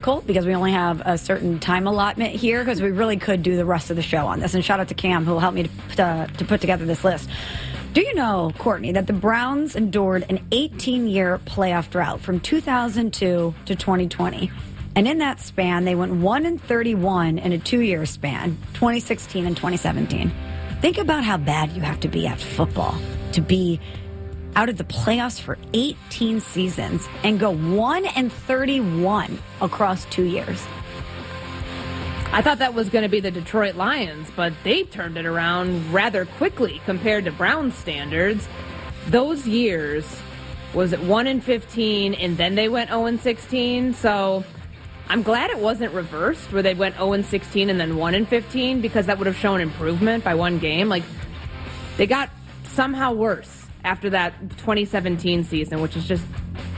Colt, because we only have a certain time allotment here, because we really could do the rest of the show on this. And shout out to Cam, who will help me to put together this list. Do you know, Courtney, that the Browns endured an 18-year playoff drought from 2002 to 2020? And in that span, they went 1-31 in a 2-year span, 2016 and 2017. Think about how bad you have to be at football to be out of the playoffs for 18 seasons and go 1-31 across 2 years. I thought that was going to be the Detroit Lions, but they turned it around rather quickly compared to Browns standards. Those years, was it 1-15, and then they went 0-16? So I'm glad it wasn't reversed, where they went 0-16 and then 1-15, because that would have shown improvement by one game. Like, they got somehow worse after that 2017 season, which is just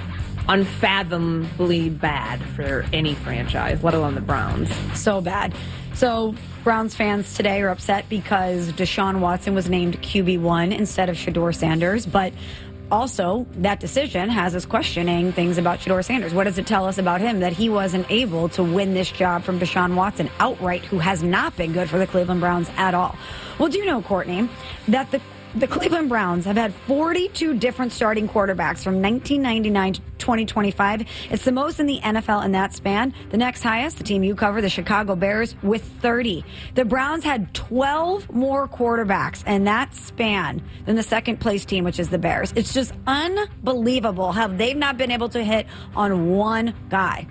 unfathomably bad for any franchise, let alone the Browns. So bad. So Browns fans today are upset because Deshaun Watson was named QB1 instead of Shedeur Sanders, but also that decision has us questioning things about Shedeur Sanders. What does it tell us about him that he wasn't able to win this job from Deshaun Watson outright, who has not been good for the Cleveland Browns at all? Well, do you know, Courtney, that the Cleveland Browns have had 42 different starting quarterbacks from 1999 to 2025. It's the most in the NFL in that span. The next highest, the team you cover, the Chicago Bears, with 30. The Browns had 12 more quarterbacks in that span than the second place team, which is the Bears. It's just unbelievable how they've not been able to hit on one guy.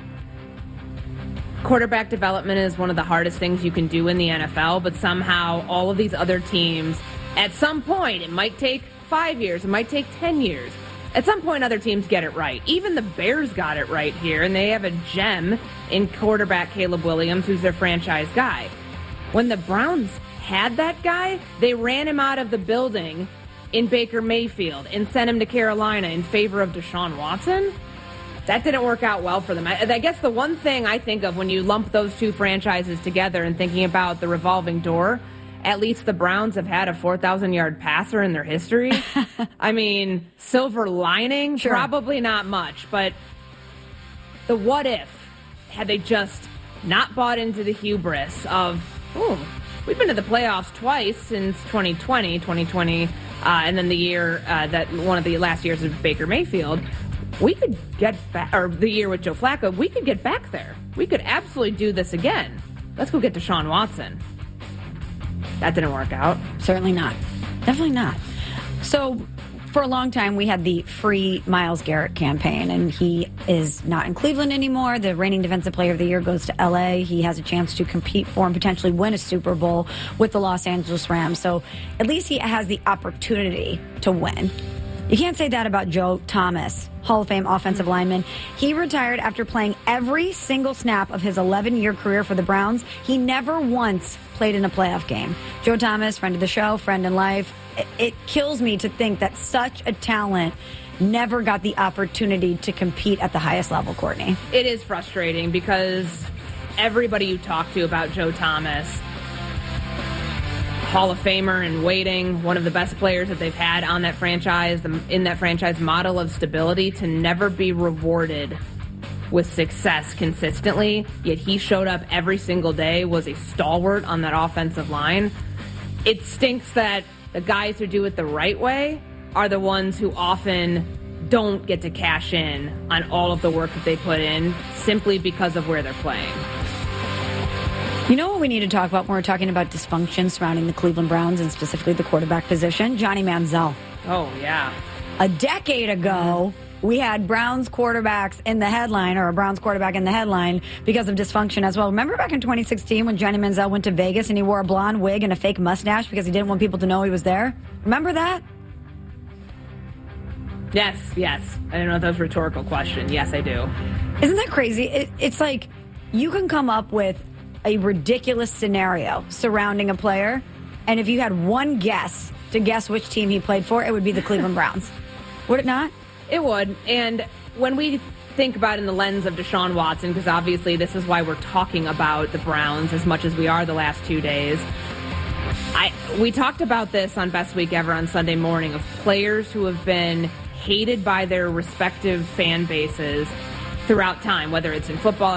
Quarterback development is one of the hardest things you can do in the NFL, but somehow all of these other teams, at some point, it might take 5 years, it might take 10 years. At some point, other teams get it right. Even the Bears got it right here, and they have a gem in quarterback Caleb Williams, who's their franchise guy. When the Browns had that guy, they ran him out of the building in Baker Mayfield and sent him to Carolina in favor of Deshaun Watson. That didn't work out well for them. I guess the one thing I think of when you lump those two franchises together and thinking about the revolving door, at least the Browns have had a 4,000-yard passer in their history. I mean, silver lining, sure, probably not much. But the what if, had they just not bought into the hubris of, we've been to the playoffs twice since 2020, and then the year that one of the last years of Baker Mayfield, we could get back, or the year with Joe Flacco, we could get back there. We could absolutely do this again. Let's go get Deshaun Watson. That didn't work out. Certainly not. Definitely not. So for a long time, we had the free Myles Garrett campaign, and he is not in Cleveland anymore. The reigning Defensive Player of the Year goes to L.A. He has a chance to compete for and potentially win a Super Bowl with the Los Angeles Rams. So at least he has the opportunity to win. You can't say that about Joe Thomas, Hall of Fame offensive lineman. He retired after playing every single snap of his 11-year career for the Browns. He never once played in a playoff game. Joe Thomas, friend of the show, friend in life. It kills me to think that such a talent never got the opportunity to compete at the highest level, Courtney. It is frustrating because everybody you talk to about Joe Thomas, Hall of Famer in waiting, one of the best players that they've had on that franchise, in that franchise model of stability, to never be rewarded with success consistently, yet he showed up every single day, was a stalwart on that offensive line. It stinks that the guys who do it the right way are the ones who often don't get to cash in on all of the work that they put in simply because of where they're playing. You know what we need to talk about when we're talking about dysfunction surrounding the Cleveland Browns and specifically the quarterback position? Johnny Manziel. Oh, yeah. A decade ago, we had Browns quarterbacks in the headline, or a Browns quarterback in the headline, because of dysfunction as well. Remember back in 2016 when Johnny Manziel went to Vegas and he wore a blonde wig and a fake mustache because he didn't want people to know he was there? Remember that? Yes. I don't know if that was a rhetorical question. Yes, I do. Isn't that crazy? It's like you can come up with a ridiculous scenario surrounding a player, and if you had one guess to guess which team he played for, it would be the Cleveland Browns. Would it not? It would. And when we think about it in the lens of Deshaun Watson, because obviously this is why we're talking about the Browns as much as we are the last 2 days, we talked about this on Best Week Ever on Sunday morning, of players who have been hated by their respective fan bases throughout time, whether it's in football